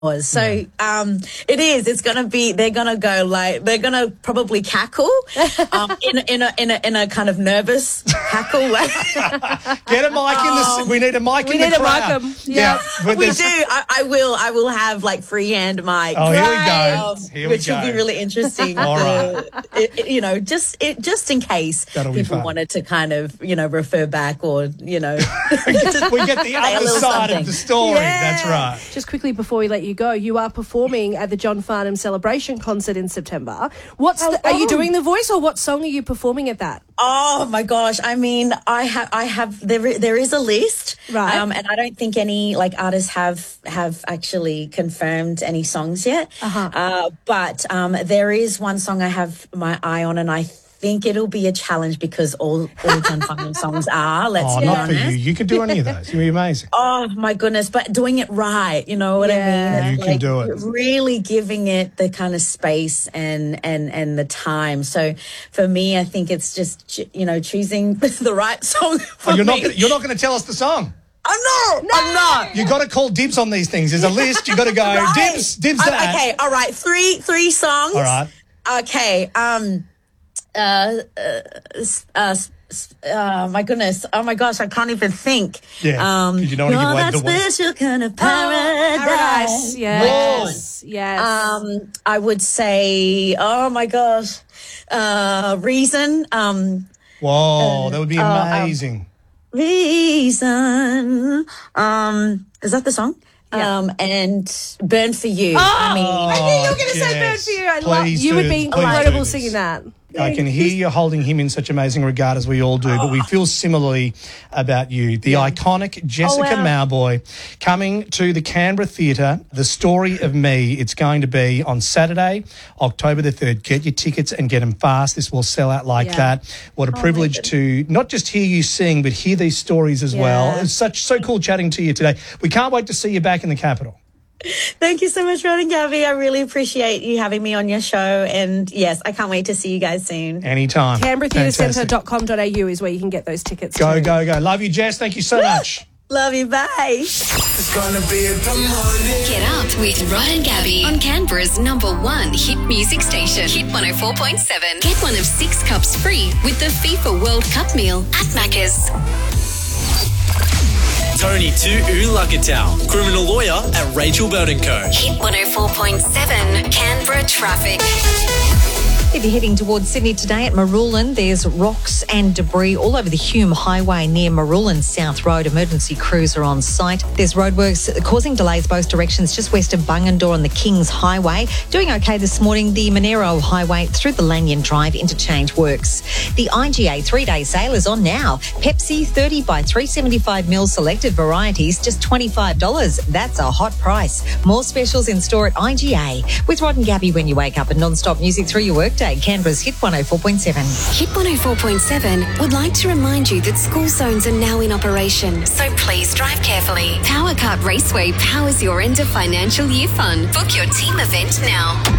So it is. It's gonna be. They're gonna go like. They're gonna probably cackle in a kind of nervous cackle way. Get a mic in the. We need a mic in the crowd. Yeah, we do. I will have like freehand mic. Oh, here we go. Which will be really interesting. All right. Just in case people wanted to kind of refer back or we get the other side of the story. Yeah. That's right. Just quickly before we let you go, you are performing at the John Farnham Celebration concert in September. Are you doing The Voice, or what song are you performing at that? Oh my gosh! I mean, I have. There is a list, right? And I don't think any artists have actually confirmed any songs yet. But there is one song I have my eye on, and I think it'll be a challenge because all John Farnham songs are. Let's be not honest. for you. You can do any of those. You'll be amazing. Oh my goodness! But doing it right, you know what I mean? You can do it. Really giving it the kind of space and the time. So for me, I think it's just choosing the right song. You're not going to tell us the song. I'm not. You got to call dibs on these things. There's a list. You got to go dibs that. Okay, all right. Three songs. All right. Okay. My goodness. Oh my gosh, I can't even think. Yeah. You don't want to give away the one. Special kind of paradise. Yes. I would say. Oh my gosh. Reason. Whoa, that would be amazing. Reason. Is that the song? Yeah. And Burn for You. I knew you were going to say Burn for You. I love you. Would be incredible singing that. I can hear you holding him in such amazing regard, as we all do, but we feel similarly about you. The iconic Jessica Mauboy coming to the Canberra Theatre, The Story of Me. It's going to be on Saturday, October the 3rd. Get your tickets and get them fast. This will sell out like that. What a privilege to not just hear you sing, but hear these stories as well. It's so cool chatting to you today. We can't wait to see you back in the capital. Thank you so much, Ron and Gabby. I really appreciate you having me on your show. And yes, I can't wait to see you guys soon. Anytime. CanberraTheatreCentre.com.au is where you can get those tickets. Go. Love you, Jess. Thank you so much. Love you. Bye. It's gonna be a good morning. Get up with Rod and Gabby on Canberra's #1 hit music station, Hit 104.7. Get one of 6 cups free with the FIFA World Cup meal at Macca's. Tony Tu'ulakatau, criminal lawyer at Rachel Burton Co. Hit 104.7 Canberra traffic. If you're heading towards Sydney today at Marulan, there's rocks and debris all over the Hume Highway near Marulan South Road. Emergency crews are on site. There's roadworks causing delays both directions just west of Bungendore on the Kings Highway. Doing okay this morning, the Monero Highway through the Lanyon Drive interchange works. The IGA 3-day sale is on now. Pepsi 30 by 375ml selected varieties, just $25. That's a hot price. More specials in store at IGA. With Rod and Gabby when you wake up and non-stop music through your workday. Canberra's Hit 104.7. Hit 104.7 would like to remind you that school zones are now in operation, so please drive carefully. Power Cut Raceway powers your end of financial year fun. Book your team event now.